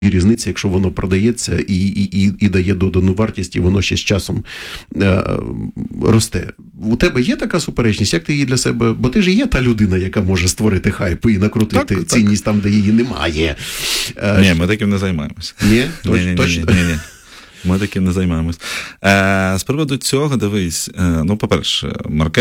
різниця, якщо воно продається і дає додану вартість, і воно ще з часом росте. У тебе є така суперечність? Як ти її для себе... Бо ти ж є та людина, яка може створити хайп і накрутити цінність там, де її немає. Ні, ми таким не займаємося. Ні? Точно? Ні. Ми таким не займаємось. З приводу цього, дивись, по-перше,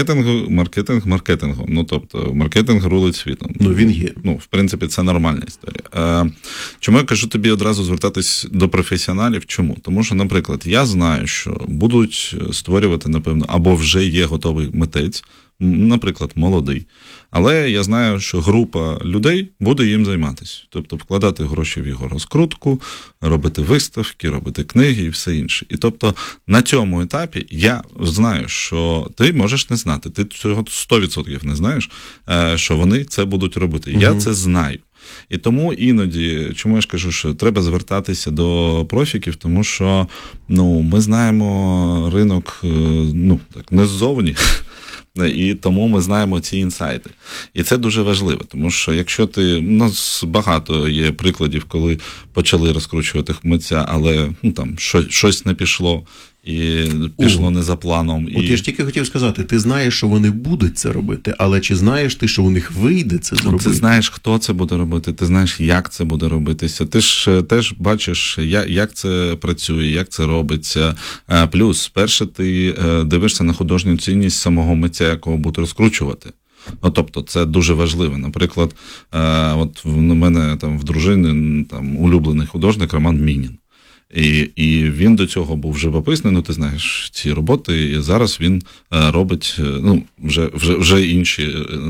маркетингом. Тобто, маркетинг рулить світом. Він є. В принципі, це нормальна історія. Чому я кажу тобі одразу звертатись до професіоналів? Чому? Тому що, наприклад, я знаю, що будуть створювати, напевно, або вже є готовий митець, наприклад, молодий. Але я знаю, що група людей буде їм займатися. Тобто вкладати гроші в його розкрутку, робити виставки, робити книги і все інше. І тобто на цьому етапі я знаю, що ти можеш не знати, ти цього 100% не знаєш, що вони це будуть робити. Я це знаю. І тому іноді, чому я ж кажу, що треба звертатися до профіків, тому що ми знаємо ринок не ззовні, і тому ми знаємо ці інсайти. І це дуже важливо, тому що якщо ти... У нас багато є прикладів, коли почали розкручувати митця, але щось не пішло, і пішло не за планом. От я ж тільки хотів сказати, ти знаєш, що вони будуть це робити, але чи знаєш ти, що у них вийде це зробити? Ти знаєш, хто це буде робити, ти знаєш, як це буде робитися. Ти ж теж бачиш, як це працює, як це робиться. Плюс, перше, ти дивишся на художню цінність самого митця, якого буде розкручувати. Тобто, це дуже важливо. Наприклад, от в мене в дружини улюблений художник Роман Мінін. І він до цього був живописний, ти знаєш ці роботи, і зараз він робить, вже інші,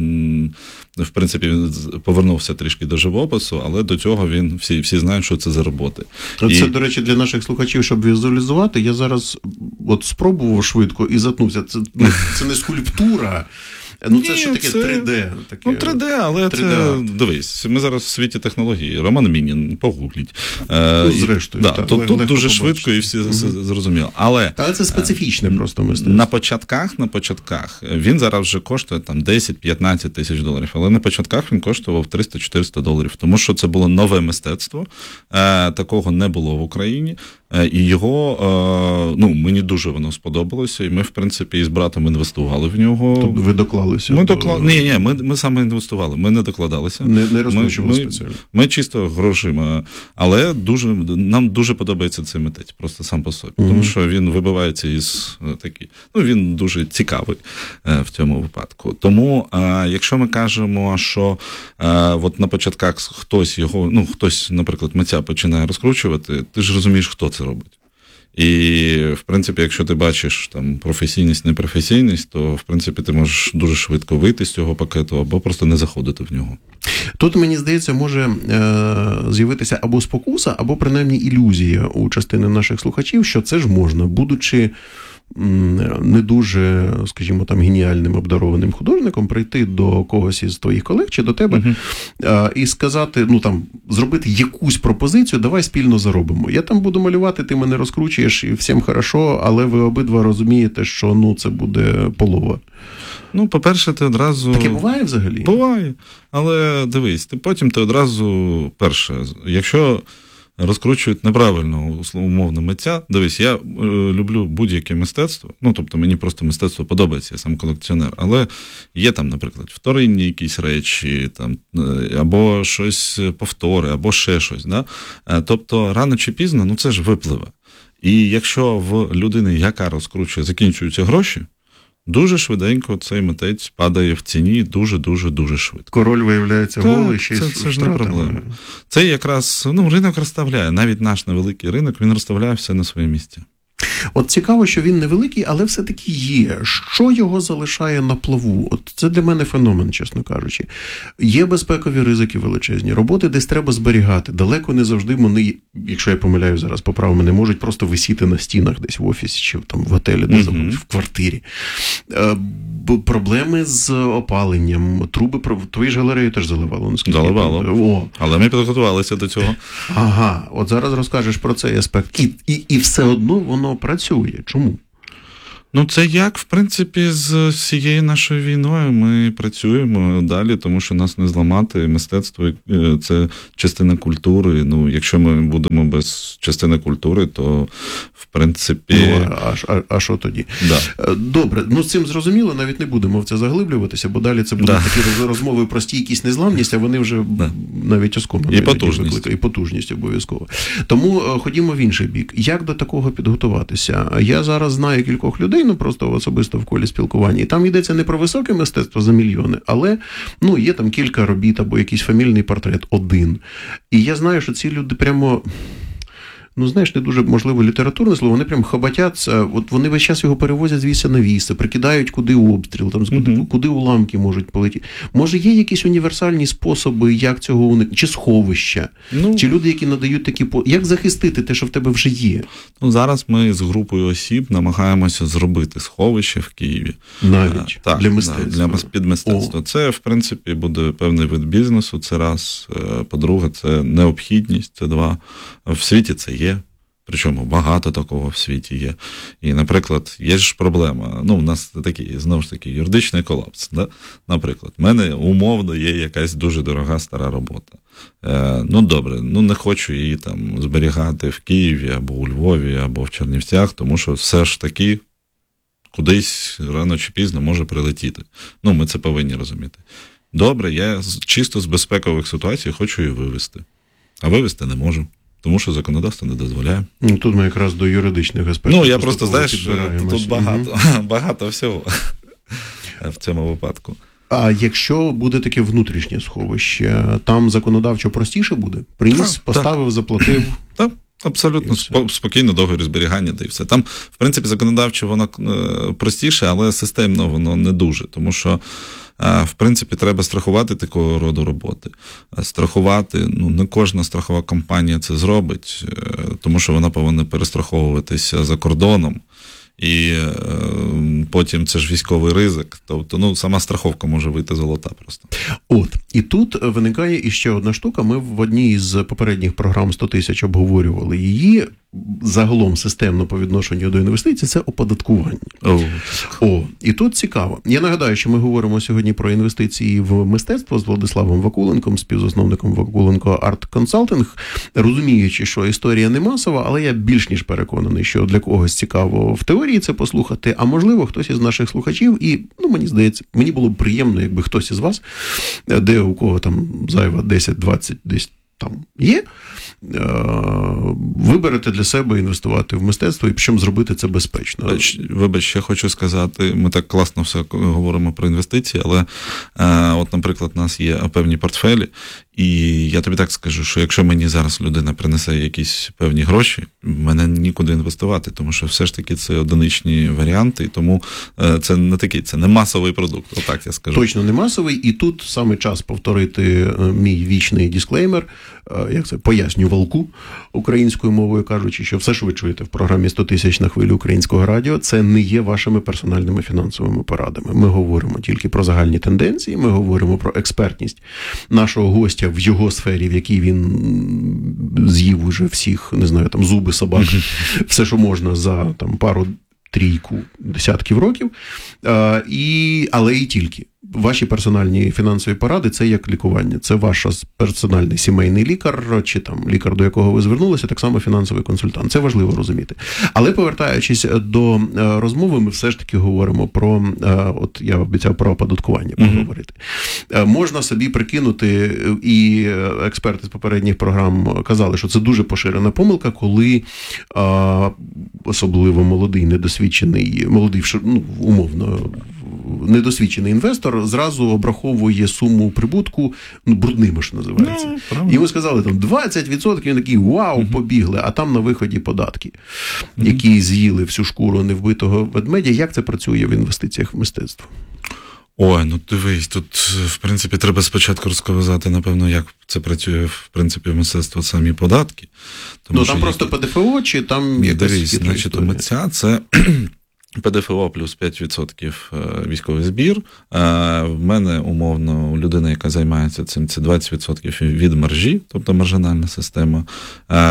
в принципі, він повернувся трішки до живопису, але до цього всі знають, що це за роботи. Це, до речі, для наших слухачів, щоб візуалізувати, я зараз спробував швидко і затнувся. Це не скульптура. Це що таке 3D? 3D, але 3D. Це, дивись, ми зараз в світі технології. Роман Мінін, погугліть. Зрештою. Тут дуже швидко і всі зрозуміли. Але це специфічне просто мистецтво. На початках він зараз вже коштує $10-15 тисяч, але на початках він коштував $300-400, тому що це було нове мистецтво, такого не було в Україні. І його, мені дуже воно сподобалося, і ми, в принципі, із братом інвестували в нього. Тобто ви доклалися? Ми саме інвестували, ми не докладалися. Не розкручували спеціально? Ми чисто грошима, але нам дуже подобається цей митець, просто сам по собі. Тому що він вибивається із він дуже цікавий в цьому випадку. Тому, якщо ми кажемо, що на початках хтось, наприклад, митця починає розкручувати, ти ж розумієш, хто це робить. І, в принципі, якщо ти бачиш професійність, непрофесійність, то, в принципі, ти можеш дуже швидко вийти з цього пакету або просто не заходити в нього. Тут, мені здається, може з'явитися або спокуса, або, принаймні, ілюзія у частини наших слухачів, що це ж можна, будучи не дуже, скажімо, геніальним обдарованим художником, прийти до когось із твоїх колег чи до тебе і сказати, зробити якусь пропозицію, давай спільно заробимо. Я там буду малювати, ти мене розкручуєш і всім хорошо, але ви обидва розумієте, що це буде полова. По-перше, ти одразу... Таке буває взагалі? Буває, але дивись, потім ти одразу, перше, якщо розкручують неправильно, умовно, митця. Дивись, я люблю будь-яке мистецтво, тобто мені просто мистецтво подобається, я сам колекціонер, але є наприклад, вторинні якісь речі, або щось повтори, або ще щось, да? Тобто рано чи пізно, це ж випливе. І якщо в людини, яка розкручує, закінчуються гроші, дуже швиденько цей митець падає в ціні дуже-дуже-дуже швидко. Король виявляється голий, ще й це ж не проблема. Це якраз, ринок розставляє, навіть наш невеликий ринок, він розставляє все на своє місце. От цікаво, що він невеликий, але все-таки є. Що його залишає на плаву? От це для мене феномен, чесно кажучи. Є безпекові ризики величезні. Роботи десь треба зберігати. Далеко не завжди вони, якщо я помиляю зараз, поправ мене, можуть просто висіти на стінах десь в офісі чи в готелі, де в квартирі. Проблеми з опаленням. Труби, твої ж галереї теж заливало. Заливало. Але ми підготувалися до цього. Ага, от зараз розкажеш про цей аспект. І все одно воно працює. Чому? Ну, це як, в принципі, з всією нашою війною ми працюємо далі, тому що нас не зламати. Мистецтво – це частина культури. Ну, якщо ми будемо без частини культури, то, в принципі... Ну, а що тоді? Да. Добре, ну з цим зрозуміло, навіть не будемо в це заглиблюватися, бо далі це будуть такі розмови про стійкість, незламність, а вони вже навіть оскомані. І потужність. І потужність обов'язково. Тому ходімо в інший бік. Як до такого підготуватися? Я зараз знаю кількох людей, ну просто особисто в колі спілкування, і там йдеться не про високе мистецтво за мільйони, але ну, є там кілька робіт або якийсь фамільний портрет, один. І я знаю, що ці люди прямо... Ну, знаєш, не дуже, можливо, літературне слово, вони прям хабатяться, от вони весь час його перевозять з віса на віси, прикидають, куди обстріл, там, куди уламки можуть полетіти. Може, є якісь універсальні способи, як цього уникнути? Чи сховища? Ну, чи люди, які надають такі... Як захистити те, що в тебе вже є? Ну, зараз ми з групою осіб намагаємося зробити сховище в Києві. Навіть? Так, для мистецтва? Під мистецтво. Це, в принципі, буде певний вид бізнесу, це раз. По-друге, це необхідність, це два. В світі це є. Причому багато такого в світі є. І, наприклад, є ж проблема. Ну, у нас такий, знову ж таки, юридичний колапс. Да? Наприклад, в мене умовно є якась дуже дорога стара робота. Ну, добре, ну не хочу її там зберігати в Києві, або у Львові, або в Чернівцях, тому що все ж таки кудись рано чи пізно може прилетіти. Ну, ми це повинні розуміти. Добре, я чисто з безпекових ситуацій хочу її вивезти. А вивезти не можу. Тому що законодавство не дозволяє. Ну, тут ми якраз до юридичних аспектів. Ну, я просто, знаєш, тут багато всього в цьому випадку. А якщо буде таке внутрішнє сховище, там законодавчо простіше буде? Приніс, поставив, заплатив? Так, абсолютно спокійно, договір зберігання, та й все. Там, в принципі, законодавчо воно простіше, але системно воно не дуже, тому що в принципі, треба страхувати такого роду роботи. Страхувати, ну, не кожна страхова компанія це зробить, тому що вона повинна перестраховуватися за кордоном. І потім це ж військовий ризик. Тобто, ну, сама страховка може вийти золота просто. От. І тут виникає іще одна штука. Ми в одній з попередніх програм 100 тисяч обговорювали її. Загалом системно по відношенню до інвестицій – це оподаткування. І тут цікаво. Я нагадаю, що ми говоримо сьогодні про інвестиції в мистецтво з Владиславом Вакуленком, співзасновником Вакуленко Арт Консалтинг, розуміючи, що історія не масова, але я більш ніж переконаний, що для когось цікаво в теорії це послухати, а можливо хтось із наших слухачів, і, ну, мені здається, мені було б приємно, якби хтось із вас, де у кого там зайва 10-20 десь там є, виберете для себе інвестувати в мистецтво і причому зробити це безпечно. Вибач, я хочу сказати, ми так класно все говоримо про інвестиції, але от, наприклад, у нас є певні портфелі, і я тобі так скажу, що якщо мені зараз людина принесе якісь певні гроші, мене нікуди інвестувати, тому що все ж таки це одиничні варіанти, і тому це не такий, це не масовий продукт, отак я скажу. Точно не масовий, і тут саме час повторити мій вічний дисклеймер, як це, пояснювалку українською мовою, кажучи, що все, що ви чуєте в програмі 100 тисяч на хвилі українського радіо, це не є вашими персональними фінансовими порадами. Ми говоримо тільки про загальні тенденції, ми говоримо про експертність нашого гостя в його сфері, в якій він з'їв уже всіх, не знаю, там зуби, собак, все, що можна за там пару-трійку десятків років, але і тільки. Ваші персональні фінансові поради – це як лікування. Це ваш персональний сімейний лікар, чи там лікар, до якого ви звернулися, так само фінансовий консультант. Це важливо розуміти. Але повертаючись до розмови, ми все ж таки говоримо про, от я обіцяв про оподаткування поговорити. Можна собі прикинути, і експерти з попередніх програм казали, що це дуже поширена помилка, коли особливо молодий, недосвідчений, ну, умовно, недосвідчений інвестор зразу обраховує суму прибутку, ну, брудними, що називається. Йому сказали, там, 20%, він такий, вау, побігли, а там на виході податки, які з'їли всю шкуру невбитого ведмедя. Як це працює в інвестиціях в мистецтво? Ой, ну дивись, тут, в принципі, треба спочатку розказати, напевно, як це працює, в принципі, в мистецтво самі податки. Тому, ну, там просто ПДФО, чи там якась дивись, значить, у митця це ПДФО плюс 5% військовий збір. В мене, умовно, людина, яка займається цим, це 20% від маржі, тобто маржинальна система.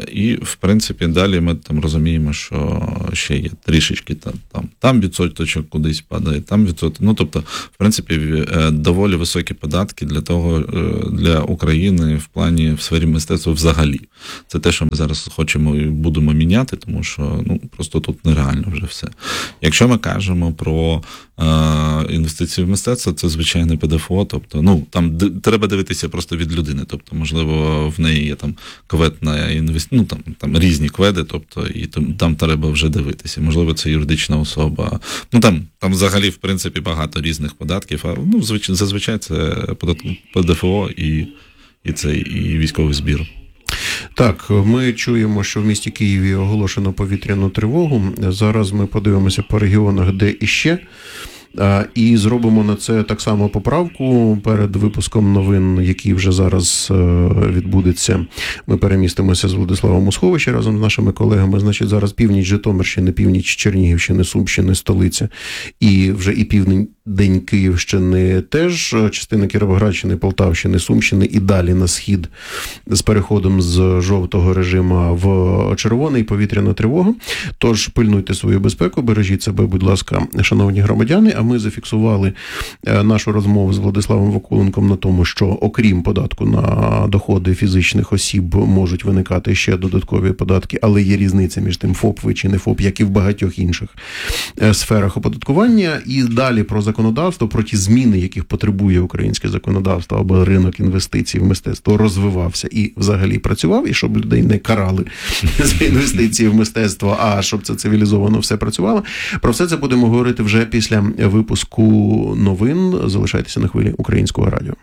І, в принципі, далі ми там розуміємо, що ще є трішечки там відсоточок кудись падає, там відсоток. Ну, тобто, в принципі, доволі високі податки для України в сфері мистецтва взагалі. Це те, що ми зараз хочемо і будемо міняти, тому що просто тут нереально вже все. Якщо ми кажемо про інвестиції в мистецтво, це звичайне ПДФО, тобто, там треба дивитися просто від людини, тобто, можливо, в неї є там кведна інвестиція, там різні кведи, тобто, і там треба вже дивитися. Можливо, це юридична особа. Там взагалі, в принципі, багато різних податків, а зазвичай це ПДФО і військовий збір. Так, ми чуємо, що в місті Києві оголошено повітряну тривогу. Зараз ми подивимося по регіонах, де іще. І зробимо на це так само поправку перед випуском новин, який вже зараз відбудеться. Ми перемістимося з Владиславом у сховище разом з нашими колегами. Значить, зараз північ Житомирщини, північ Чернігівщини, Сумщини, столиця і вже і південь Київщини теж, частина Кіровоградщини, Полтавщини, Сумщини і далі на схід з переходом з жовтого режиму в червоний повітряна тривога. Тож пильнуйте свою безпеку, бережіть себе, будь ласка, шановні громадяни. А ми зафіксували нашу розмову з Владиславом Вакуленком на тому, що окрім податку на доходи фізичних осіб можуть виникати ще додаткові податки, але є різниця між тим, ФОП ви чи не ФОП, як і в багатьох інших сферах оподаткування. І далі про законодавство, про ті зміни, яких потребує українське законодавство, або ринок інвестицій в мистецтво розвивався і взагалі працював, і щоб людей не карали за інвестиції в мистецтво, а щоб це цивілізовано все працювало. Про все це будемо говорити вже після випуску новин. Залишайтеся на хвилі Українського радіо.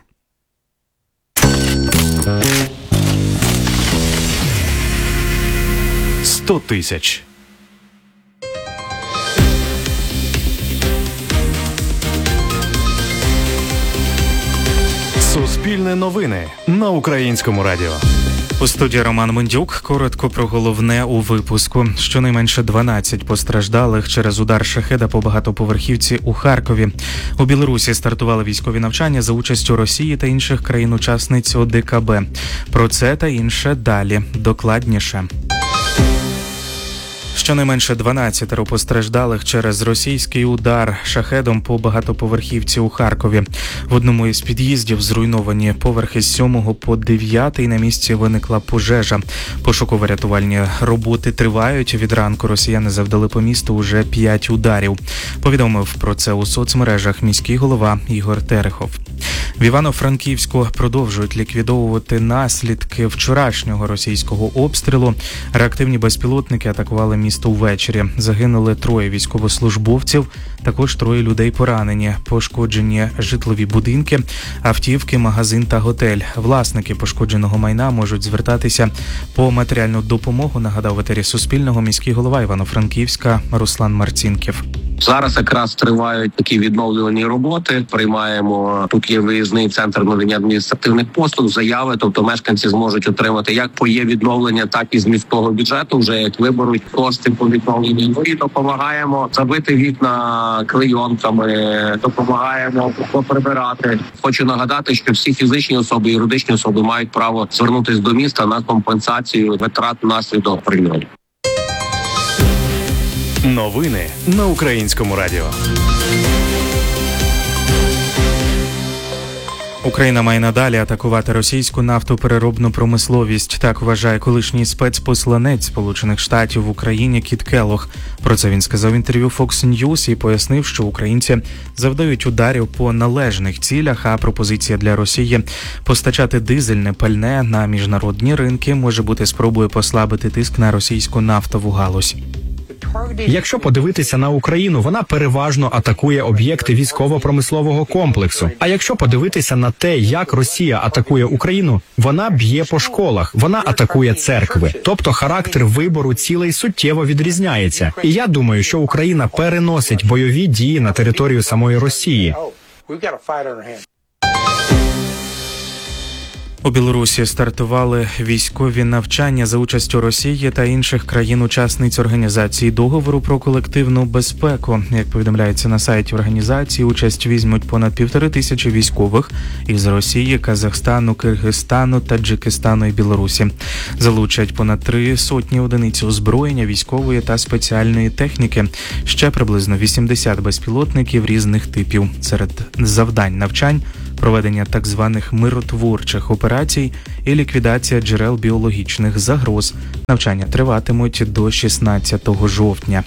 «100 тисяч». Суспільне новини на Українському радіо. У студії Роман Мендюк. Коротко про головне у випуску. Щонайменше 12 постраждалих через удар шахеда по багатоповерхівці у Харкові. У Білорусі стартували військові навчання за участю Росії та інших країн-учасниць ОДКБ. Про це та інше далі. Докладніше. Щонайменше 12 постраждалих через російський удар шахедом по багатоповерхівці у Харкові. В одному із під'їздів зруйновані поверхи з 7 по 9, і на місці виникла пожежа. Пошуково-рятувальні роботи тривають. Від ранку росіяни завдали по місту уже 5 ударів. Повідомив про це у соцмережах міський голова Ігор Терехов. В Івано-Франківську продовжують ліквідовувати наслідки вчорашнього російського обстрілу. Реактивні безпілотники атакували місто ввечері. Загинули 3 військовослужбовців, також 3 людей поранені. Пошкоджені житлові будинки, автівки, магазин та готель. Власники пошкодженого майна можуть звертатися по матеріальну допомогу, нагадав в етері Суспільного міський голова Івано-Франківська Руслан Марцінків. Зараз якраз тривають такі відновлювальні роботи. Приймаємо, тут є виїзний центр надання адміністративних послуг, заяви, тобто мешканці зможуть отримати як по є відновлення, так і з міського бюджету, вже як виберуть кошти по відновленню. І допомагаємо забити вікна клейонками, допомагаємо поприбирати. Хочу нагадати, що всі фізичні особи, юридичні особи мають право звернутися до міста на компенсацію витрат внаслідок прильоту. Новини на Українському радіо. Україна має надалі атакувати російську нафтопереробну промисловість. Так вважає колишній спецпосланець Сполучених Штатів в Україні Кіт Келлог. Про це він сказав в інтерв'ю Fox News і пояснив, що українці завдають ударів по належних цілях, а пропозиція для Росії постачати дизельне пальне на міжнародні ринки може бути спробою послабити тиск на російську нафтову галузь. Якщо подивитися на Україну, вона переважно атакує об'єкти військово-промислового комплексу. А якщо подивитися на те, як Росія атакує Україну, вона б'є по школах, вона атакує церкви. Тобто характер вибору цілей суттєво відрізняється. І я думаю, що Україна переносить бойові дії на територію самої Росії. У Білорусі стартували військові навчання за участю Росії та інших країн-учасниць Організації договору про колективну безпеку. Як повідомляється на сайті організації, участь візьмуть понад 1500 військових із Росії, Казахстану, Киргизстану, Таджикистану і Білорусі. Залучать понад 300 одиниць озброєння, військової та спеціальної техніки. Ще приблизно 80 безпілотників різних типів. Серед завдань навчань – проведення так званих миротворчих операцій і ліквідація джерел біологічних загроз. Навчання триватимуть до 16 жовтня.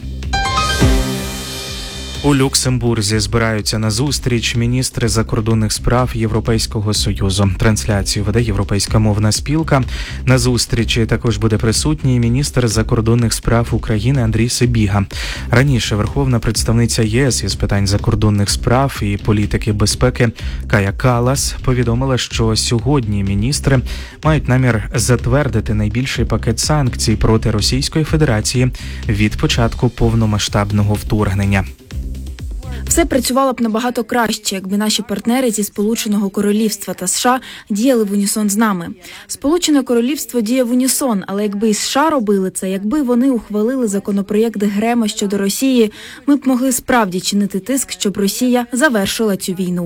У Люксембурзі збираються на зустріч міністри закордонних справ Європейського Союзу. Трансляцію веде Європейська мовна спілка. На зустрічі також буде присутній міністр закордонних справ України Андрій Сибіга. Раніше верховна представниця ЄС із питань закордонних справ і політики безпеки Кая Каллас повідомила, що сьогодні міністри мають намір затвердити найбільший пакет санкцій проти Російської Федерації від початку повномасштабного вторгнення. Все працювало б набагато краще, якби наші партнери зі Сполученого Королівства та США діяли в унісон з нами. Сполучене Королівство діє в унісон, але якби і США робили це, якби вони ухвалили законопроєкт Грема щодо Росії, ми б могли справді чинити тиск, щоб Росія завершила цю війну.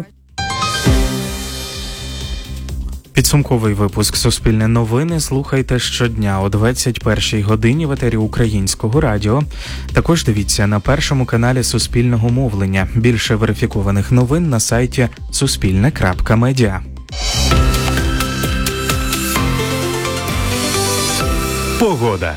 Підсумковий випуск «Суспільне новини» слухайте щодня о 21-й годині в етері Українського радіо. Також дивіться на першому каналі Суспільного мовлення. Більше верифікованих новин на сайті suspilne.media. Погода.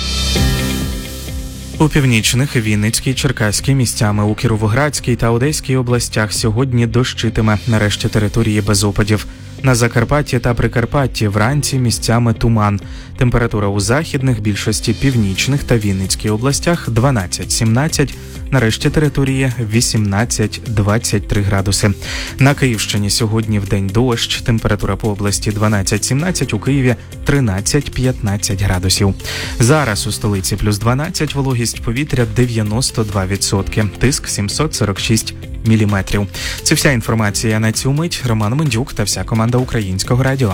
У північних, Вінницькій, Черкаській, місцями у Кіровоградській та Одеській областях сьогодні дощитиме, нарешті території без опадів. На Закарпатті та Прикарпатті вранці місцями туман. Температура у західних, більшості північних та Вінницькій областях 12-17, нарешті території 18-23 градуси. На Київщині сьогодні вдень дощ, температура по області 12-17, у Києві 13-15 градусів. Зараз у столиці плюс 12, вологість повітря 92%, тиск 746 міліметрів. Це вся інформація на цю мить. Роман Мендюк та вся команда Українського радіо.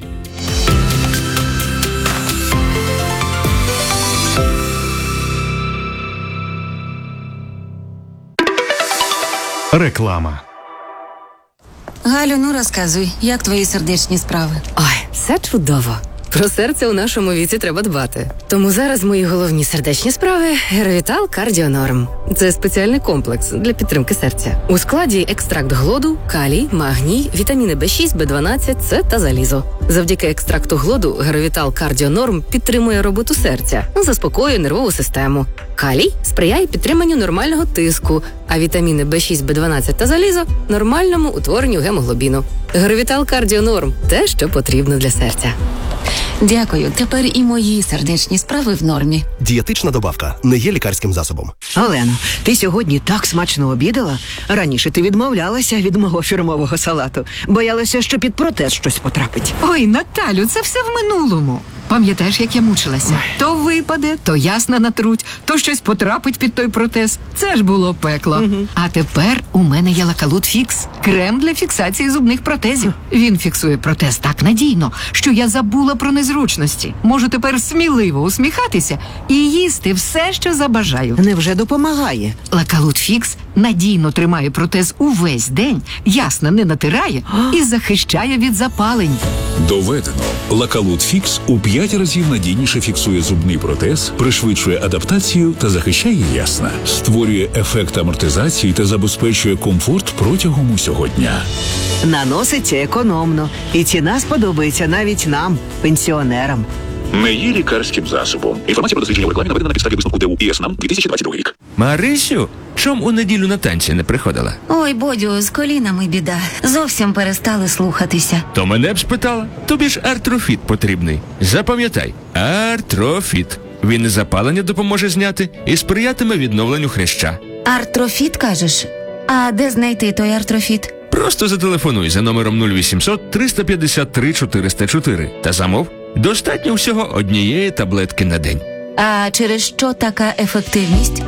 Реклама. Галю, ну розказуй, як твої сердечні справи? Ой, все чудово. Про серце у нашому віці треба дбати. Тому зараз мої головні сердечні справи – Геровітал Кардіонорм. Це спеціальний комплекс для підтримки серця. У складі екстракт глоду, калій, магній, вітаміни B6, B12, С та залізо. Завдяки екстракту глоду Геровітал Кардіонорм підтримує роботу серця, заспокоює нервову систему. Калій сприяє підтриманню нормального тиску, а вітаміни B6, B12 та залізо – нормальному утворенню гемоглобіну. Геровітал Кардіонорм – те, що потрібно для серця. Дякую, тепер і мої сердечні справи в нормі. Дієтична добавка не є лікарським засобом. Олено, ти сьогодні так смачно обідала. Раніше ти відмовлялася від мого фірмового салату. Боялася, що під протез щось потрапить. Ой, Наталю, це все в минулому. Пам'ятаєш, як я мучилася? То випаде, то ясна натруть, то щось потрапить під той протез. Це ж було пекло. Угу. А тепер у мене є Лакалут Фікс. Крем для фіксації зубних протезів. Він фіксує протез так надійно, що я забула про незручності. Можу тепер сміливо усміхатися і їсти все, що забажаю. Невже допомагає? Лакалут Фікс надійно тримає протез увесь день, ясно не натирає і захищає від запалень. Доведено. Лакалут Фікс у 5 разів надійніше фіксує зубний протез, пришвидшує адаптацію та захищає ясна. Створює ефект амортизації та забезпечує комфорт протягом усього дня. Наноситься економно. І ціна сподобається навіть нам, пенсіонерам. Не є лікарським засобом. Інформація про дослідження в рекламі наведена на підставі висновку ДУ ІСНАМ 2022 рік. Марисю, чом у неділю на танці не приходила? Ой, Бодю, з колінами біда. Зовсім перестали слухатися. То мене б спитала. Тобі ж артрофіт потрібний. Запам'ятай, артрофіт. Він і запалення допоможе зняти, і сприятиме відновленню хряща. Артрофіт, кажеш? А де знайти той артрофіт? Просто зателефонуй за номером 0800 353 404 та замов. Достатньо всього однієї таблетки на день. А через що така ефективність?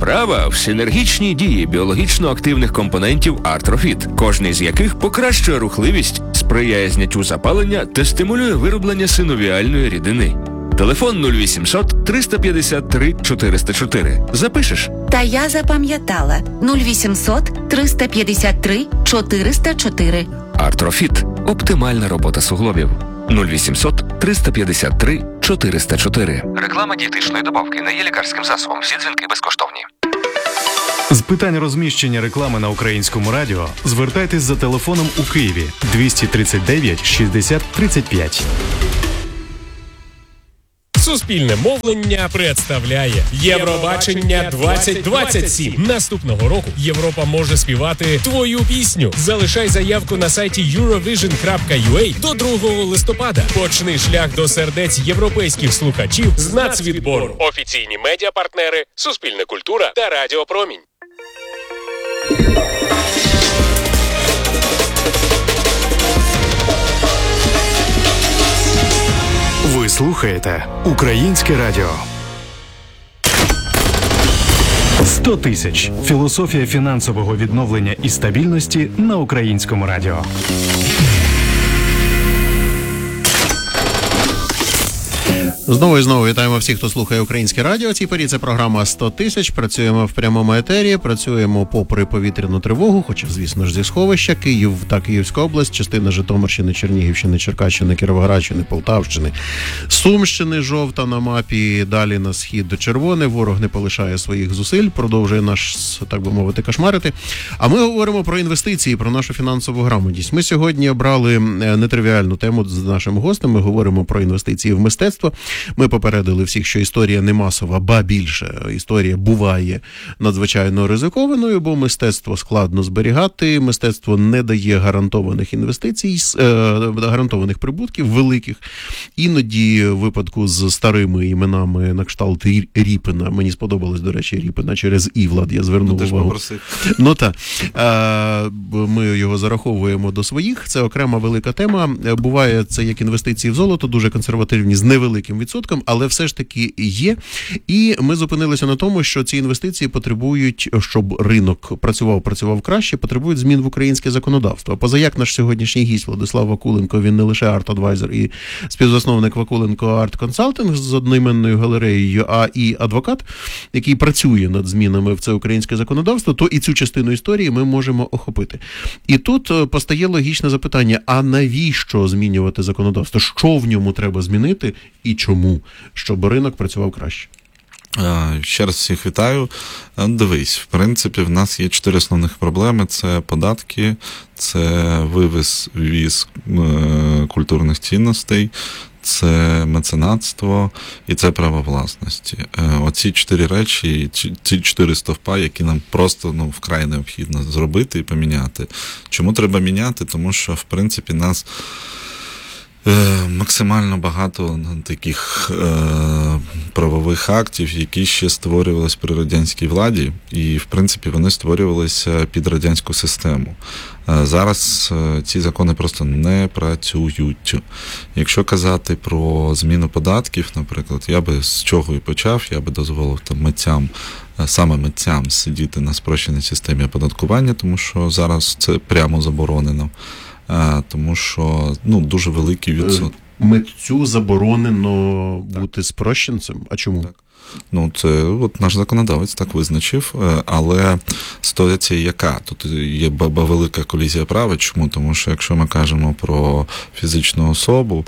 Справа в синергічній дії біологічно активних компонентів Артрофіт, кожний з яких покращує рухливість, сприяє зняттю запалення та стимулює вироблення синовіальної рідини. Телефон 0800 353 404. Запишеш? Та я запам'ятала. 0800 353 404. Артрофіт. Оптимальна робота суглобів. 0800 353 404. Реклама дієтичної добавки не є лікарським засобом. Всі дзвінки безкоштовні. З питань розміщення реклами на Українському радіо звертайтесь за телефоном у Києві 239 60 35. Суспільне мовлення представляє Євробачення 2027. Наступного року Європа може співати твою пісню. Залишай заявку на сайті eurovision.ua до 2 листопада. Почни шлях до сердець європейських слухачів з нацвідбору. Офіційні медіапартнери Суспільне культура та Радіо Промінь. Ви слухаєте Українське радіо. 100 тисяч. Філософія фінансового відновлення і стабільності на Українському радіо. Знову і знову вітаємо всіх, хто слухає Українське радіо. Цій порі це програма 100 тисяч. Працюємо в прямому етері, працюємо попри повітряну тривогу, хоча, звісно ж, зі сховища. Київ та Київська область, частина Житомирщини, Чернігівщини, Черкащини, Кіровоградщини, Полтавщини, Сумщини, жовта на мапі, далі на схід до червоне. Ворог не полишає своїх зусиль, продовжує нас, так би мовити, кошмарити. А ми говоримо про інвестиції, про нашу фінансову грамотність. Ми сьогодні обрали нетривіальну тему з нашим гостем. Ми говоримо про інвестиції в мистецтво. Ми попередили всіх, що історія не масова, ба більше. Історія буває надзвичайно ризикованою, бо мистецтво складно зберігати, мистецтво не дає гарантованих інвестицій, гарантованих прибутків великих. Іноді в випадку з старими іменами на кшталт Ріпина, мені сподобалось, до речі, Ріпина через І, Влад, я звернув увагу. Ну так, ми його зараховуємо до своїх, це окрема велика тема. Буває це як інвестиції в золото, дуже консервативні, з невеликим відсотком, але все ж таки є. І ми зупинилися на тому, що ці інвестиції потребують, щоб ринок працював краще, потребують змін в українське законодавство. Позаяк наш сьогоднішній гість Владислав Вакуленко, він не лише арт-адвайзер і співзасновник Вакуленко Арт Консалтинг з одноіменною галереєю, а і адвокат, який працює над змінами в це українське законодавство, то і цю частину історії ми можемо охопити. І тут постає логічне запитання, а навіщо змінювати законодавство? Що в ньому треба змінити і чому? Щоб ринок працював краще. Ще раз всіх вітаю. Дивись, в принципі, в нас є 4 основних проблеми. Це податки, це ввіз культурних цінностей, це меценатство і це право власності. Оці 4 речі, ці 4 стовпа, які нам просто вкрай необхідно зробити і поміняти. Чому треба міняти? Тому що, в принципі, нас максимально багато таких правових актів, які ще створювалися при радянській владі, і, в принципі, вони створювалися під радянську систему. Зараз ці закони просто не працюють. Якщо казати про зміну податків, наприклад, я би з чого і почав, я би дозволив саме митцям сидіти на спрощеній системі оподаткування, тому що зараз це прямо заборонено. Тому що дуже великий відсоток. Митцю заборонено бути спрощенцем? А чому? Так. Це наш законодавець так визначив, але ситуація яка? Тут є велика колізія права. Чому? Тому що якщо ми кажемо про фізичну особу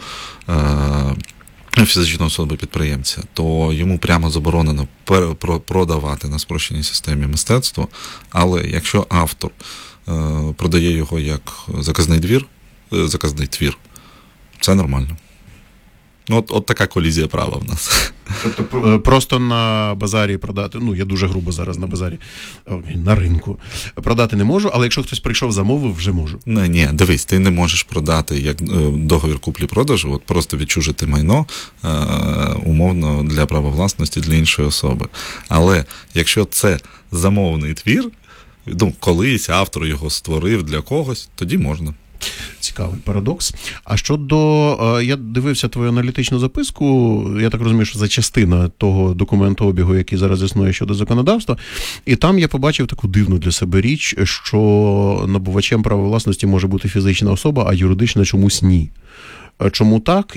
підприємця, то йому прямо заборонено продавати на спрощеній системі мистецтво, але якщо автор продає його як заказний твір, це нормально. От така колізія права в нас. Тобто просто на базарі продати, я дуже грубо зараз на базарі, на ринку, продати не можу, але якщо хтось прийшов, замовив, вже можу. Ні, дивись, ти не можеш продати як договір куплі-продажу, просто відчужити майно умовно для права власності для іншої особи. Але якщо це замовний твір, колись автор його створив для когось, тоді можна. Цікавий парадокс. А щодо, я дивився твою аналітичну записку, я так розумію, що це частина того документообігу, який зараз існує щодо законодавства, і там я побачив таку дивну для себе річ, що набувачем права власності може бути фізична особа, а юридична чомусь ні. Чому так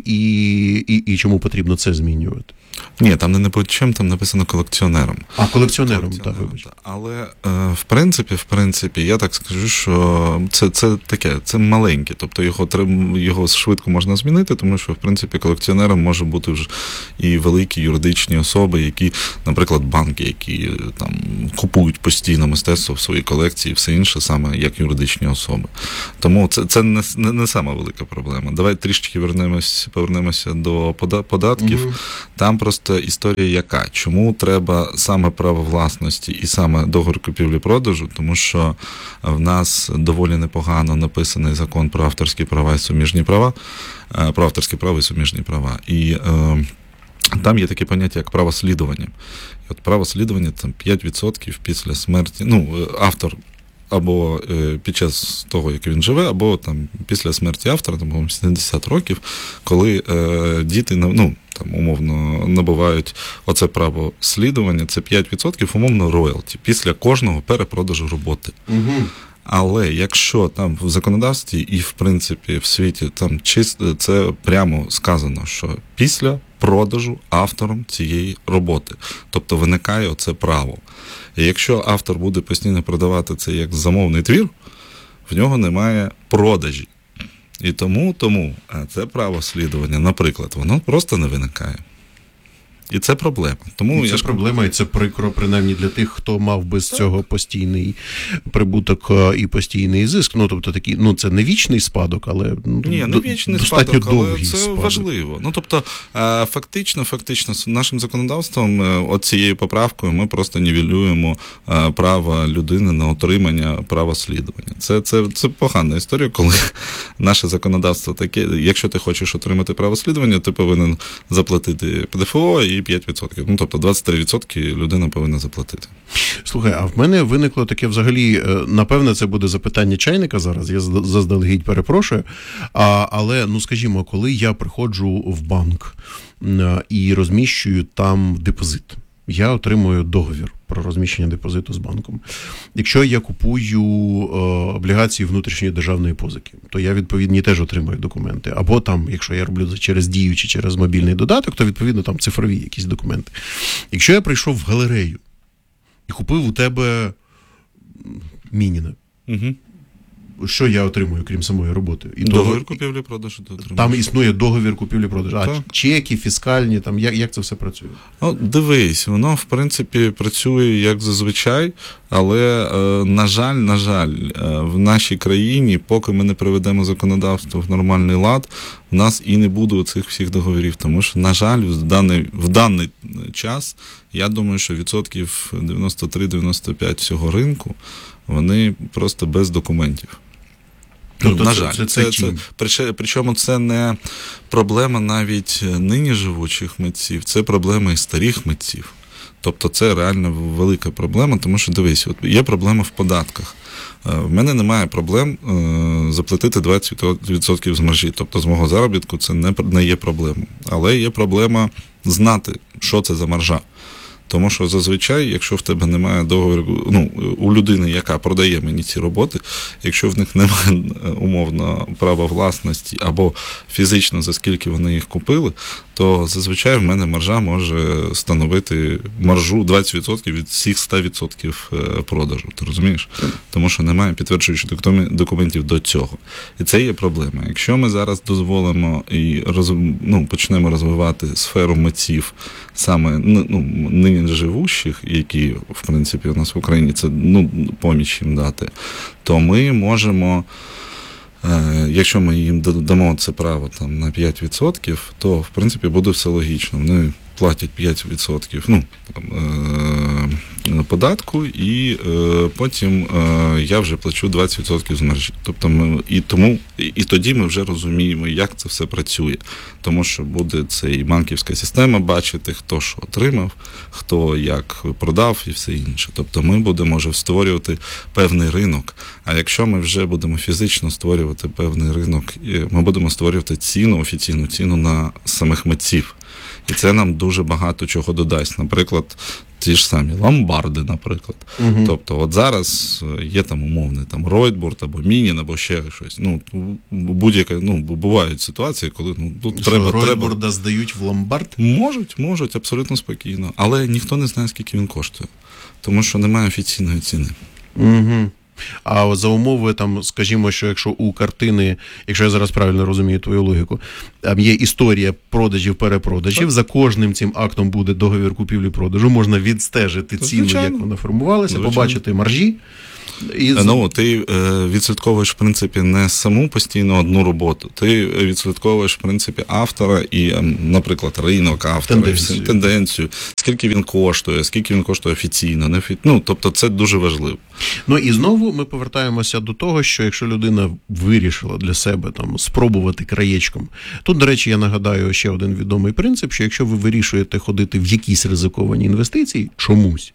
і чому потрібно це змінювати? Ні, там не набувачем, там написано колекціонером. А, колекціонером, так, вибач. Але, в принципі, я так скажу, що це таке, це маленьке, тобто його швидко можна змінити, тому що, в принципі, колекціонером може бути вже і великі юридичні особи, які, наприклад, банки, які там купують постійно мистецтво в своїй колекції і все інше, саме як юридичні особи. Тому це не сама велика проблема. Давай трішки повернемося до податків. Там просто історія яка? Чому треба саме право власності і саме договір купівлі-продажу? Тому що в нас доволі непогано написаний закон про авторські права і суміжні права, про авторське право і суміжні права. І там є таке поняття, як право слідування. І от право слідування там 5% після смерті, автор або під час того, як він живе, або там після смерті автора, там 70 років, коли діти, там умовно набувають оце право слідування, це 5% умовно роялті після кожного перепродажу роботи. Угу. Але якщо там в законодавстві і, в принципі, в світі там чисто це прямо сказано, що після продажу автором цієї роботи, тобто виникає оце право. І якщо автор буде постійно продавати це як замовний твір, в нього немає продажі. І тому це право слідування, наприклад, воно просто не виникає. І це проблема. І це проблема, і це прикро, принаймні для тих, хто мав без цього постійний прибуток і постійний зиск. Тобто такі, це не вічний спадок, але не вічний достатньо спадок, довгий але це спадок. важливо. Тобто, фактично, нашим законодавством, цією поправкою, ми просто нівелюємо право людини на отримання права слідування. Це погана історія, коли наше законодавство таке, якщо ти хочеш отримати право слідування, ти повинен заплатити ПДФО і 5%. Тобто 23% людина повинна заплатити. Слухай, а в мене виникло таке взагалі, напевне, це буде запитання чайника зараз, я заздалегідь перепрошую, але, скажімо, коли я приходжу в банк і розміщую там депозит, я отримую договір про розміщення депозиту з банком. Якщо я купую облігації внутрішньої державної позики, то я, відповідні, теж отримую документи. Або там, якщо я роблю через Дію чи через мобільний додаток, то, відповідно, там цифрові якісь документи. Якщо я прийшов в галерею і купив у тебе Мініна, що я отримую, крім самої роботи? Договір купівлі-продажу ти отримуєш. Там існує договір купівлі-продажу. А чеки, фіскальні, там, як це все працює? Дивись, воно, в принципі, працює як зазвичай, але, на жаль, в нашій країні, поки ми не приведемо законодавство в нормальний лад, в нас і не буде оцих всіх договорів. Тому що, на жаль, в даний час, я думаю, що 93-95% всього ринку, вони просто без документів. На жаль, причому це не проблема навіть нині живучих митців, це проблема і старих митців. Тобто це реально велика проблема, тому що, дивись, є проблема в податках. В мене немає проблем заплатити 20% з маржі, тобто з мого заробітку це не є проблемою. Але є проблема знати, що це за маржа. Тому що зазвичай, якщо в тебе немає договору, у людини, яка продає мені ці роботи, якщо в них немає умовно права власності або фізично, за скільки вони їх купили, то зазвичай в мене маржа може становити маржу 20% від всіх 100% продажу. Ти розумієш? Тому що немає підтверджуючих документів до цього. І це є проблема. Якщо ми зараз дозволимо і почнемо розвивати сферу митців саме нині живущих, які, в принципі, у нас в Україні, це поміч їм дати, то ми можемо, якщо ми їм дамо це право там, на 5%, то, в принципі, буде все логічно. Вони платять 5%, податку, і потім я вже плачу 20% з маржі. Тобто і тоді ми вже розуміємо, як це все працює. Тому що буде ця банківська система бачити, хто що отримав, хто як продав і все інше. Тобто ми будемо вже створювати певний ринок. А якщо ми вже будемо фізично створювати певний ринок, ми будемо створювати ціну, офіційну ціну на самих митців. І це нам дуже багато чого додасть. Наприклад, ті ж самі ломбарди, наприклад. Угу. Тобто, от зараз є там умовний там Ройтбурд або Мінін, або ще щось. Будь-яке, бувають ситуації, коли тут треба... Ройтбурда здають в ломбард? Можуть, абсолютно спокійно. Але ніхто не знає, скільки він коштує. Тому що немає офіційної ціни. Угу. А за умови, там, скажімо, що якщо у картини, якщо я зараз правильно розумію твою логіку, там є історія продажів-перепродажів, за кожним цим актом буде договір купівлі-продажу, можна відстежити ціну, як вона формувалася, побачити маржі. Ти відслідковуєш, в принципі, не саму постійно одну роботу. Ти відслідковуєш, в принципі, автора і, наприклад, ринок автора, тенденцію, скільки він коштує офіційно. Тобто це дуже важливо. І знову ми повертаємося до того, що якщо людина вирішила для себе там спробувати краєчком, тут, до речі, я нагадаю ще один відомий принцип, що якщо ви вирішуєте ходити в якісь ризиковані інвестиції чомусь,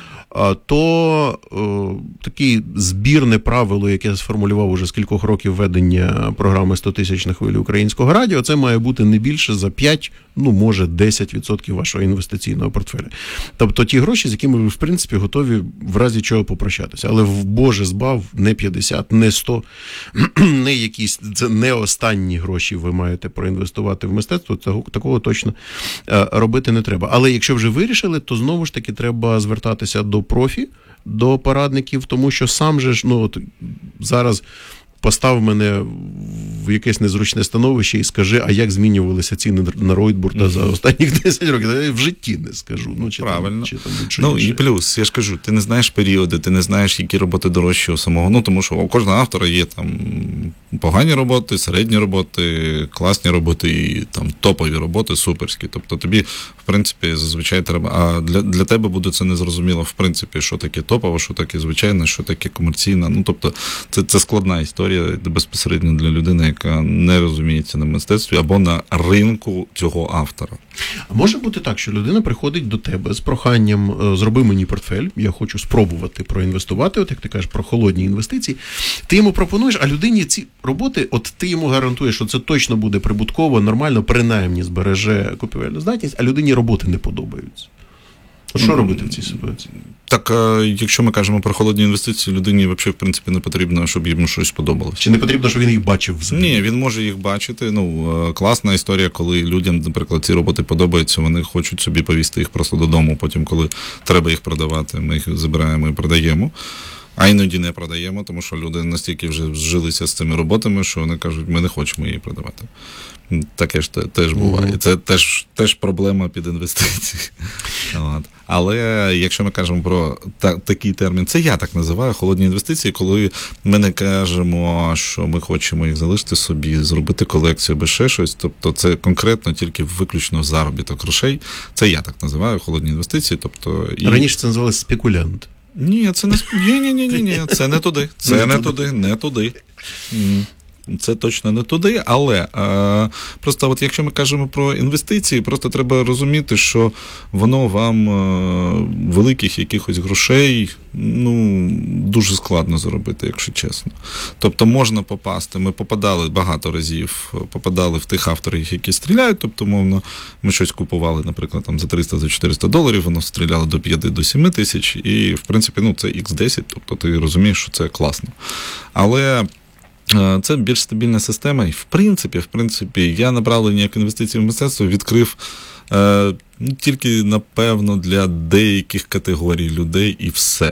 то таке збірне правило, яке я сформулював уже з кількох років ведення програми 100 тисяч на хвилі українського радіо, це має бути не більше за 5, може 10% вашого інвестиційного портфеля. Тобто ті гроші, з якими ви, в принципі, готові в разі чого попрощатися. Але, Боже збав, не 50, не 100, не якісь, це не останні гроші ви маєте проінвестувати в мистецтво, такого точно робити не треба. Але якщо вже вирішили, то знову ж таки треба звертатися до профі, до порадників, тому що сам же ж, зараз постав мене в якесь незручне становище і скажи, а як змінювалися ціни на Ройтбурда за останніх 10 років? Я в житті не скажу. Правильно. І плюс, я ж кажу, ти не знаєш періоди, ти не знаєш, які роботи дорожчі у самого. Тому що у кожного автора є там погані роботи, середні роботи, класні роботи і там топові роботи, суперські. Тобто тобі, в принципі, зазвичай треба, а для тебе буде це незрозуміло, в принципі, що таке топово, що таке звичайне, що таке комерційне. Тобто це складна історія безпосередньо для людини, яка не розуміється на мистецтві або на ринку цього автора. А може бути так, що людина приходить до тебе з проханням «зроби мені портфель, я хочу спробувати проінвестувати», от як ти кажеш про холодні інвестиції, ти йому пропонуєш, а людині ці роботи, от ти йому гарантуєш, що це точно буде прибутково, нормально, принаймні збереже купівельну здатність, а людині роботи не подобаються. Що робити в цій ситуації? Так, якщо ми кажемо про холодні інвестиції, людині взагалі, в принципі, не потрібно, щоб йому щось подобалося. Чи не потрібно, щоб він їх бачив взагалі? Ні, він може їх бачити. Класна історія, коли людям, наприклад, ці роботи подобаються, вони хочуть собі повісти їх просто додому, потім, коли треба їх продавати, ми їх забираємо і продаємо. А іноді не продаємо, тому що люди настільки вже зжилися з цими роботами, що вони кажуть, ми не хочемо її продавати. Таке ж теж буває. Це теж проблема під інвестиції. Але якщо ми кажемо про такий термін, це я так називаю холодні інвестиції, коли ми не кажемо, що ми хочемо їх залишити собі, зробити колекцію або ще щось, тобто це конкретно тільки виключно заробіток грошей. Це я так називаю холодні інвестиції. Тобто раніше це називалося спекулянт. Ні, це не ні, це не туди. Це не туди. Це точно не туди, але просто от якщо ми кажемо про інвестиції, просто треба розуміти, що воно вам великих якихось грошей дуже складно заробити, якщо чесно. Тобто можна попасти, ми попадали багато разів, попадали в тих авторів, які стріляють, тобто, мовно, ми щось купували, наприклад, там за $300-400, воно стріляло до 5-7 тисяч, і, в принципі, це X10, тобто ти розумієш, що це класно. Але це більш стабільна система, і в принципі, я направлення як інвестиції в мистецтво відкрив тільки, напевно, для деяких категорій людей і все.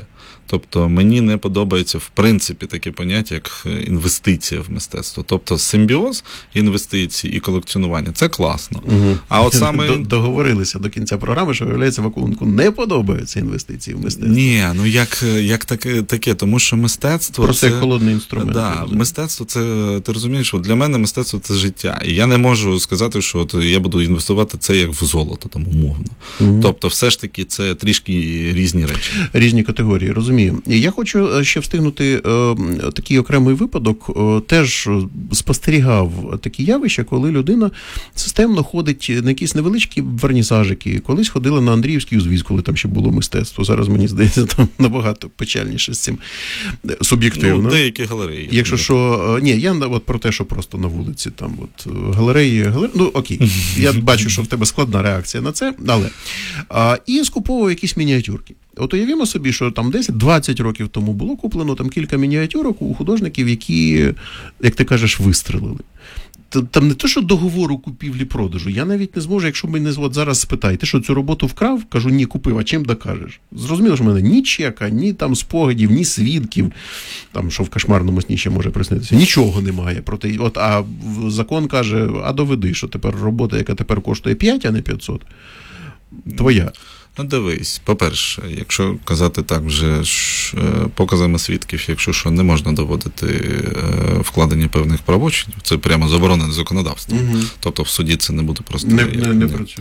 Тобто мені не подобається, в принципі, таке поняття, як інвестиція в мистецтво. Тобто симбіоз інвестицій і колекціонування – це класно. Угу. А от саме... Договорилися до кінця програми, що, виявляється, Вакуленку не подобаються інвестиції в мистецтво. Ні, ну як таке, тому що мистецтво... Просто як холодний інструмент. Да, мистецтво – це, ти розумієш, що для мене мистецтво – це життя. І я не можу сказати, що от я буду інвестувати це як в золото, там, умовно. Угу. Тобто все ж таки це трішки різні речі. Різні категорії, розумію. І я хочу ще встигнути такий окремий випадок. Теж спостерігав такі явища, коли людина системно ходить на якісь невеличкі вернісажики. Колись ходила на Андріївський узвіз, коли там ще було мистецтво. Зараз, мені здається, там набагато печальніше з цим суб'єктивно. Ну, деякі галереї. Якщо що... Ні, я от про те, що просто на вулиці там от галереї... Ну, окей. Я бачу, що в тебе складна реакція на це, але... І скуповував якісь мініатюрки. От уявімо собі, що там 10-20 років тому було куплено там кілька мініатюрок у художників, які, як ти кажеш, вистрелили. Там не то, що договору купівлі-продажу, я навіть не зможу, якщо мене от зараз спитають, ти що, цю роботу вкрав? Кажу, ні, купив, а чим докажеш? Зрозуміло, що в мене ні чека, ні там спогадів, ні свідків, там, що в кошмарному сні ще може приснитися, нічого немає. А закон каже, а доведи, що тепер робота, яка тепер коштує 5, а не 500, твоя. Ну, дивись, по-перше, якщо казати так вже показами свідків, якщо що не можна доводити вкладення певних правочинів, це прямо заборонене законодавство. Угу. Тобто в суді це не буде просто... Не працює.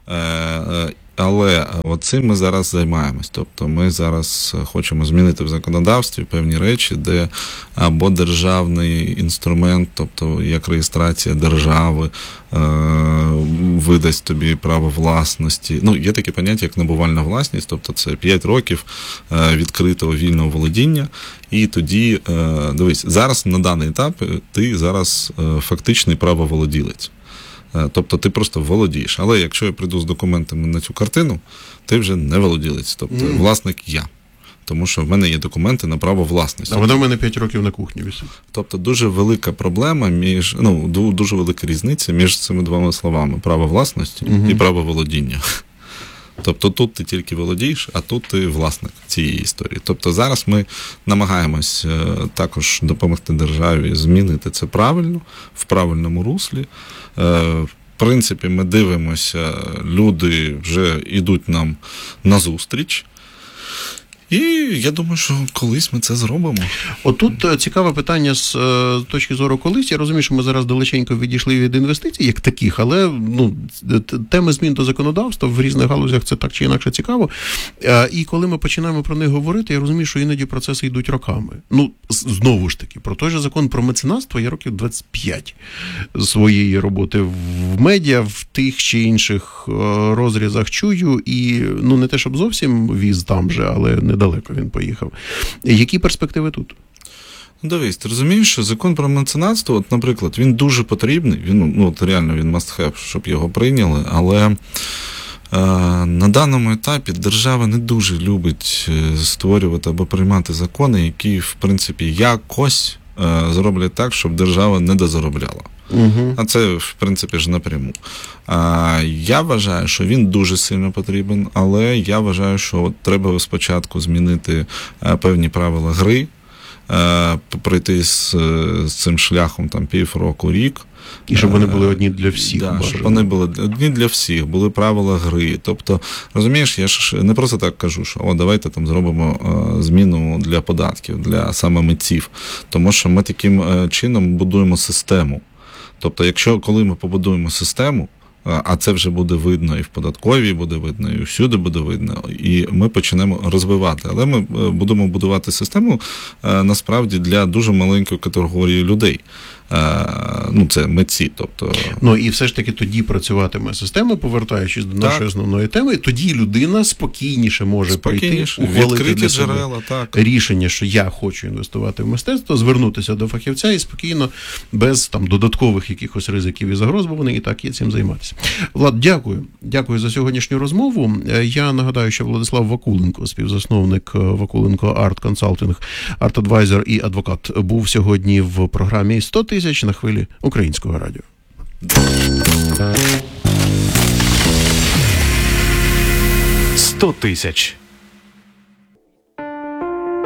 Але цим ми зараз займаємось. Тобто ми зараз хочемо змінити в законодавстві певні речі, де або державний інструмент, тобто як реєстрація держави, видасть тобі право власності. Ну, є таке поняття, як набувальна власність, тобто це 5 років відкритого вільного володіння. І тоді, дивись, зараз на даний етап ти зараз фактичний правоволоділець. Тобто ти просто володієш. Але якщо я прийду з документами на цю картину, ти вже не володілець. Тобто власник я. Тому що в мене є документи на право власності. А вона в мене 5 років на кухні висить. Тобто дуже велика проблема дуже велика різниця між цими двома словами: право власності і право володіння. Тобто тут ти тільки володієш, а тут ти власник цієї історії. Тобто зараз ми намагаємось також допомогти державі змінити це правильно, в правильному руслі. В принципі, ми дивимося, люди вже йдуть нам назустріч. І я думаю, що колись ми це зробимо. Отут цікаве питання з точки зору колись. Я розумію, що ми зараз далеченько відійшли від інвестицій, як таких, але теми змін до законодавства в різних галузях це так чи інакше цікаво. І коли ми починаємо про них говорити, я розумію, що іноді процеси йдуть роками. Знову ж таки, про той же закон про меценатство я років 25 своєї роботи в медіа, в тих чи інших розрізах чую, і не те, щоб зовсім віз там же, але недалеко він поїхав. Які перспективи тут? Дивись, ти розумієш, що закон про меценатство, наприклад, він дуже потрібний, він, реально він must have, щоб його прийняли, але на даному етапі держава не дуже любить створювати або приймати закони, які, в принципі, якось зроблять так, щоб держава не дозаробляла. А це, в принципі, ж напряму. Я вважаю, що він дуже сильно потрібен, але я вважаю, що треба спочатку змінити певні правила гри, пройти з цим шляхом там півроку, рік. І щоб вони були одні для всіх. Да, щоб вони були одні для всіх, були правила гри. Тобто, розумієш, я ж не просто так кажу, що давайте там зробимо зміну для податків, для саме митців. Тому що ми таким чином будуємо систему. Тобто, коли ми побудуємо систему, а це вже буде видно і в податковій буде видно, і всюди буде видно, і ми почнемо розвивати. Але ми будемо будувати систему, насправді, для дуже маленької категорії людей. Це митці, тобто... І все ж таки тоді працюватиме система, повертаючись до нашої основної теми, тоді людина спокійніше може прийти, ухвалити для себе рішення, що я хочу інвестувати в мистецтво, звернутися до фахівця і спокійно, без додаткових якихось ризиків і загроз, бо вони і так є цим займатися. Влад, дякую. Дякую за сьогоднішню розмову. Я нагадаю, що Владислав Вакуленко, співзасновник Вакуленко Арт Консалтинг, арт-адвайзер і адвокат, був сьогодні в програмі 100 тисяч на хвилі Українського радіо. 100 тисяч.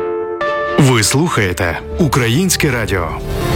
Ви слухаєте Українське радіо.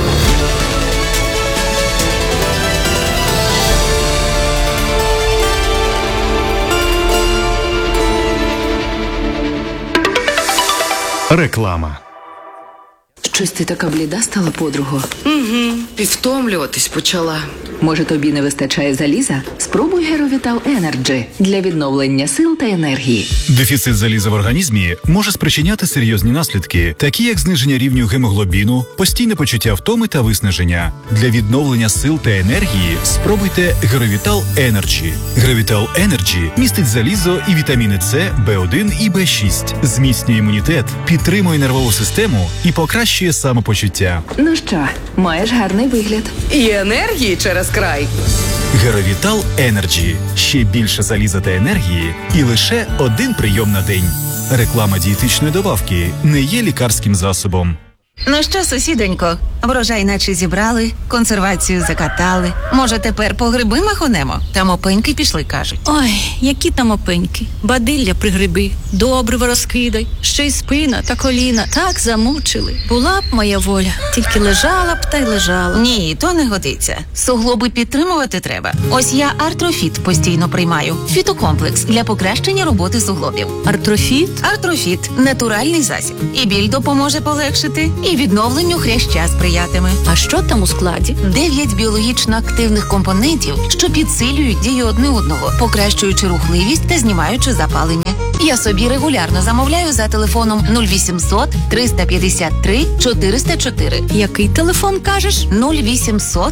Реклама. Щось ти така бліда стала, подруго? Угу, підвтомлюватись почала. Може, тобі не вистачає заліза? Спробуй Геровітал Енерджі для відновлення сил та енергії. Дефіцит заліза в організмі може спричиняти серйозні наслідки, такі як зниження рівню гемоглобіну, постійне почуття втоми та виснаження. Для відновлення сил та енергії спробуйте Геровітал Енерджі. Геровітал Енерджі містить залізо і вітаміни С, В1 і В6, зміцнює імунітет, підтримує нервову систему і покращує самопочуття. Ну що, маєш гарний вигляд. І енергії через край. Геровітал Енерджі. Ще більше заліза та енергії і лише один прийом на день. Реклама дієтичної добавки не є лікарським засобом. Ну що, сусідонько, врожай наче зібрали, консервацію закатали. Може, тепер по гриби махонемо? Там опеньки пішли, кажуть. Ой, які там опеньки. Бадилля пригриби, добриво розкидай, ще й спина та коліна. Так замучили. Була б моя воля, тільки лежала б та й лежала. Ні, то не годиться. Суглоби підтримувати треба. Ось я Артрофіт постійно приймаю. Фітокомплекс для покращення роботи суглобів. Артрофіт? Артрофіт – натуральний засіб. І біль допоможе полегшити, і відновленню хряща сприятиме. А що там у складі? 9 біологічно активних компонентів, що підсилюють дію одне одного, покращуючи рухливість та знімаючи запалення. Я собі регулярно замовляю за телефоном 0800 353 404. Який телефон, кажеш? 0800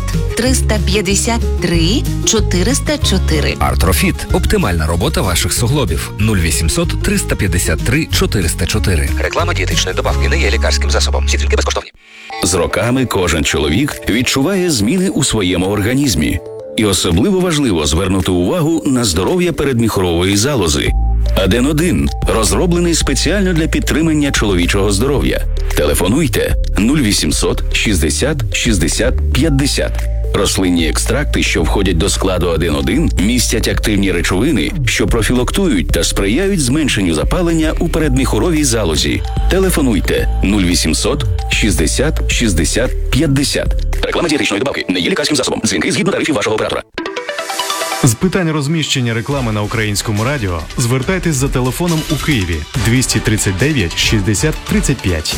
353 404. Артрофіт – оптимальна робота ваших суглобів. 0800 353 404. Реклама дієтичної добавки не є лікарським засобом. Всі тільки безкоштовні. З роками кожен чоловік відчуває зміни у своєму організмі. І особливо важливо звернути увагу на здоров'я передміхорової залози. Аден-1 розроблений спеціально для підтримання чоловічого здоров'я. Телефонуйте 0800 60 60 50. Рослинні екстракти, що входять до складу Аден-1, містять активні речовини, що профілактують та сприяють зменшенню запалення у передміхоровій залозі. Телефонуйте 0800 60 60 50. Реклама дієтичної добавки не є лікарським засобом. Дзвінки згідно тарифів вашого оператора. З питань розміщення реклами на Українському радіо звертайтесь за телефоном у Києві 239 60 35.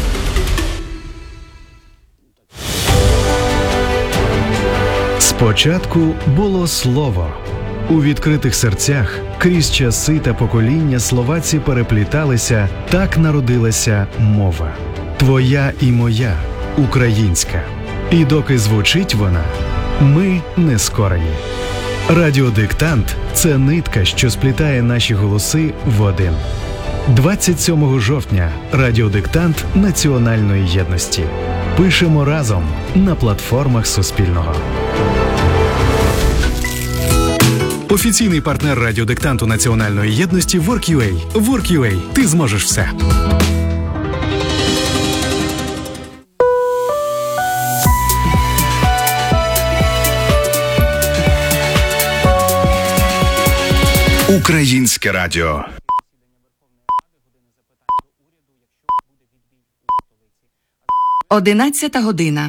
Спочатку було слово. У відкритих серцях крізь часи та покоління слова ці перепліталися, так народилася мова. Твоя і моя, українська. І доки звучить вона, ми не скорені. Радіодиктант – це нитка, що сплітає наші голоси в один. 27 жовтня радіодиктант національної єдності. Пишемо разом на платформах Суспільного. Офіційний партнер радіодиктанту національної єдності Work.ua. Work.ua. Ти зможеш все. Українське радіо. Одинадцята година.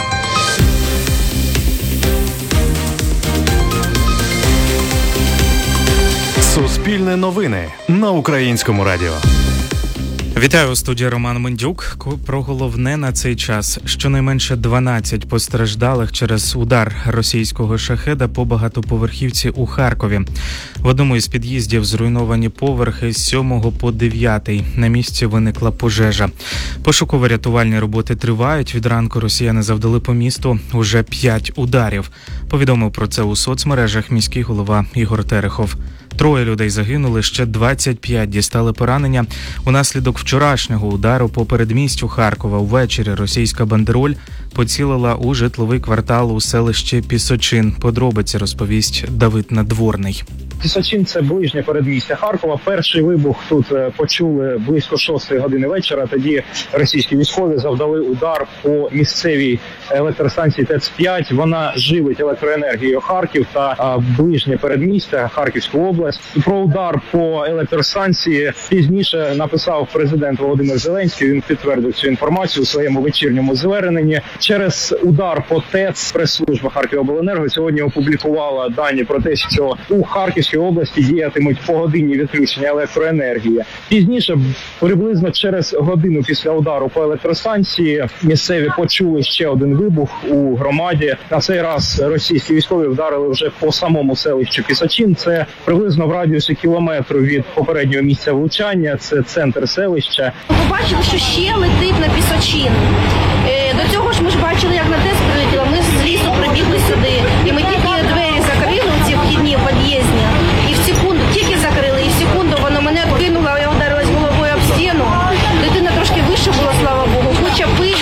Суспільне новини на Українському радіо. Вітаю, у студії Роман Мендюк. Про головне на цей час. Щонайменше 12 постраждалих через удар російського шахеда по багатоповерхівці у Харкові. В одному із під'їздів зруйновані поверхи з 7 по 9. На місці виникла пожежа. Пошуково-рятувальні роботи тривають. Від ранку росіяни завдали по місту уже 5 ударів. Повідомив про це у соцмережах міський голова Ігор Терехов. 3 людей загинули, ще 25 дістали поранення. Унаслідок вчорашнього удару по передмістю Харкова увечері російська бандероль поцілила у житловий квартал у селищі Пісочин. Подробиці розповість Давид Надворний. Пісочин – це ближнє передмістя Харкова. Перший вибух тут почули близько 6 години вечора. Тоді російські військові завдали удар по місцевій електростанції ТЕЦ-5. Вона живить електроенергією Харків та ближнє передмістя Харківську область. Про удар по електростанції пізніше написав президент Володимир Зеленський. Він підтвердив цю інформацію у своєму вечірньому зверненні. Через удар по ТЕЦ прес-служба Харківобленерго сьогодні опублікувала дані про те, що у Харківській області діятимуть погодинні відключення електроенергії. Пізніше, приблизно через годину після удару по електростанції, місцеві почули ще один вибух у громаді. На цей раз російські військові вдарили вже по самому селищу Пісочин. Це приблизно в радіусі кілометру від попереднього місця влучання. Це центр селища. Побачили, що ще летить на Пісочин. До цього ж ми ж бачили, як на ТЕЦ прилетіло. Ми з лісу прибігли сюди. І ми тільки двері закрили у ці вхідні під'їзні. І в секунду, тільки закрили, і в секунду воно мене кинуло, я ударилась головою об стіну. Дитина трошки вище була, слава Богу. Куча пилі.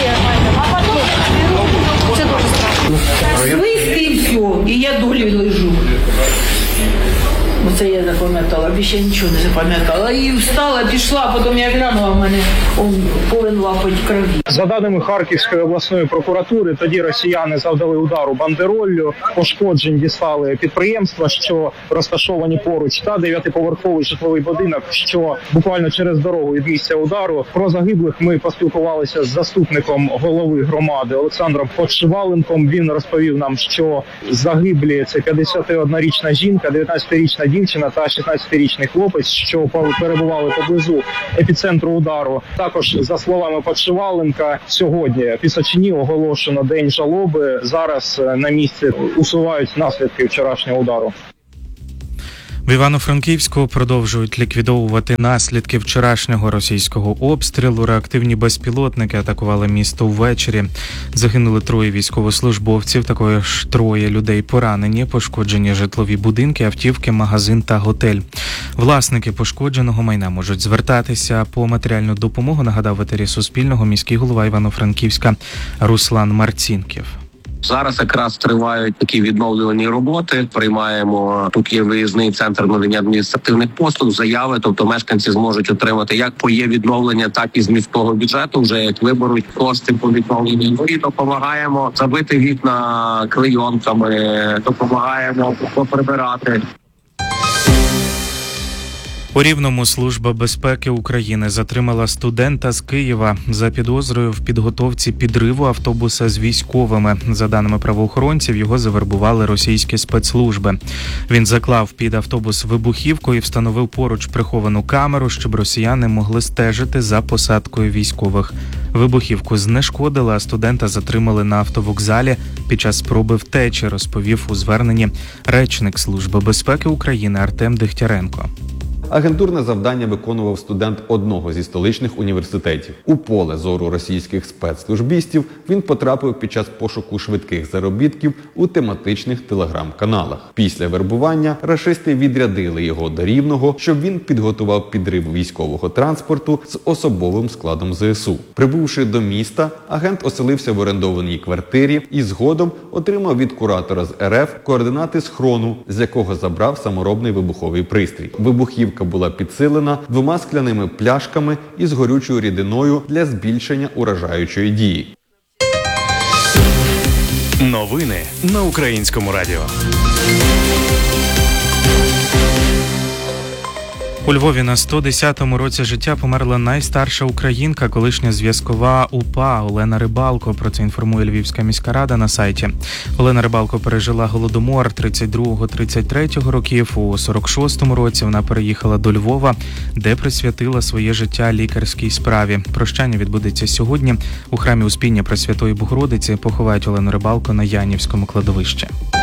Це дуже страшно. Свисти і все, і я долі лежу. Оце я запам'ятала, більше нічого не запам'ятала. І встала, пішла, потім я глянула, в мене повен лапоть крові. За даними Харківської обласної прокуратури, тоді росіяни завдали удару бандероллю, пошкоджень дістали підприємства, що розташовані поруч, та 9-поверховий житловий будинок, що буквально через дорогу від місця удару. Про загиблих ми поспілкувалися з заступником голови громади Олександром Подшиваленком. Він розповів нам, що загиблі – це 51-річна жінка, 19-річна дівчина та 16-річний хлопець, що перебували поблизу епіцентру удару. Також, за словами Подшиваленка, сьогодні в Пісочині оголошено день жалоби. Зараз на місці усувають наслідки вчорашнього удару. В Івано-Франківську продовжують ліквідовувати наслідки вчорашнього російського обстрілу. Реактивні безпілотники атакували місто ввечері. Загинули 3 військовослужбовців, також 3 людей поранені, пошкоджені житлові будинки, автівки, магазин та готель. Власники пошкодженого майна можуть звертатися по матеріальну допомогу, нагадав в етері Суспільного міський голова Івано-Франківська Руслан Марцінків. Зараз якраз тривають такі відновлювані роботи. Приймаємо, тут є виїзний центр надання адміністративних послуг, заяви, тобто мешканці зможуть отримати як по є відновлення, так і з міського бюджету, вже як виберуть кошти по відновленню. І допомагаємо забити вікна клейонками, допомагаємо поприбирати. У Рівному Служба безпеки України затримала студента з Києва за підозрою в підготовці підриву автобуса з військовими. За даними правоохоронців, його завербували російські спецслужби. Він заклав під автобус вибухівку і встановив поруч приховану камеру, щоб росіяни могли стежити за посадкою військових. Вибухівку знешкодили, а студента затримали на автовокзалі під час спроби втечі, розповів у зверненні речник Служби безпеки України Артем Дегтяренко. Агентурне завдання виконував студент одного зі столичних університетів. У поле зору російських спецслужбістів він потрапив під час пошуку швидких заробітків у тематичних телеграм-каналах. Після вербування рашисти відрядили його до Рівного, щоб він підготував підрив військового транспорту з особовим складом ЗСУ. Прибувши до міста, агент оселився в орендованій квартирі і згодом отримав від куратора з РФ координати схрону, з якого забрав саморобний вибуховий пристрій. Вибухівка була підсилена 2 скляними пляшками із горючою рідиною для збільшення уражаючої дії. Новини на Українському радіо. У Львові на 110-му році життя померла найстарша українка, колишня зв'язкова УПА Олена Рибалко. Про це інформує Львівська міська рада на сайті. Олена Рибалко пережила Голодомор 32-33 років. У 46-му році вона переїхала до Львова, де присвятила своє життя лікарській справі. Прощання відбудеться сьогодні. У храмі Успіння Пресвятої Богородиці поховають Олену Рибалко на Янівському кладовищі.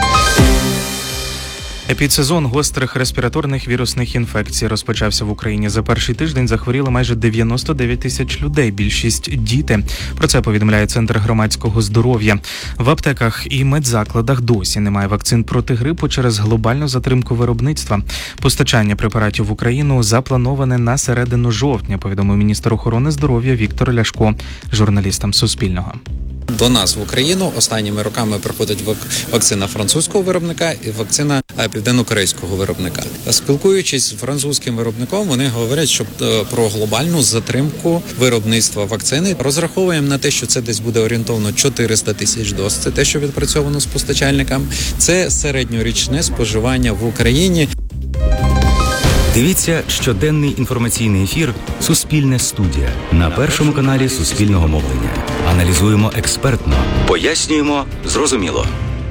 Епідсезон гострих респіраторних вірусних інфекцій розпочався в Україні. За перший тиждень захворіли майже 99 тисяч людей, більшість – діти. Про це повідомляє Центр громадського здоров'я. В аптеках і медзакладах досі немає вакцин проти грипу через глобальну затримку виробництва. Постачання препаратів в Україну заплановане на середину жовтня, повідомив міністр охорони здоров'я Віктор Ляшко журналістам Суспільного. До нас в Україну останніми роками приходить вакцина французького виробника і вакцина південно-корейського виробника. Спілкуючись з французьким виробником, вони говорять, що про глобальну затримку виробництва вакцини. Розраховуємо на те, що це десь буде орієнтовно 400 тисяч доз. Це те, що відпрацьовано з постачальниками. Це середньорічне споживання в Україні. Дивіться щоденний інформаційний ефір «Суспільне студія» на Першому каналі Суспільного мовлення. Аналізуємо експертно, пояснюємо зрозуміло.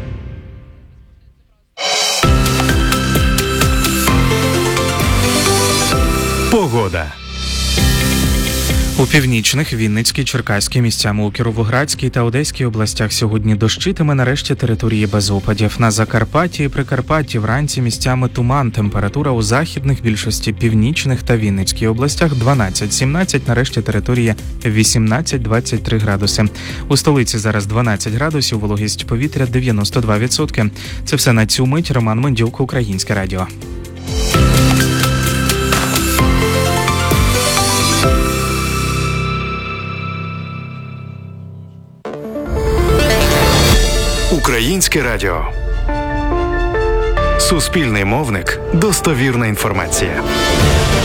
Погода. У північних, Вінницькій, Черкаській, місцями у Кіровоградській та Одеській областях сьогодні дощитиме, нарешті території без опадів. На Закарпатті і Прикарпатті вранці місцями туман. Температура у західних, більшості північних та Вінницькій областях 12-17, нарешті території 18-23 градуси. У столиці зараз 12 градусів, вологість повітря 92%. Це все на цю мить. Роман Мендюк, Українське радіо. Українське радіо. Суспільний мовник. Достовірна інформація.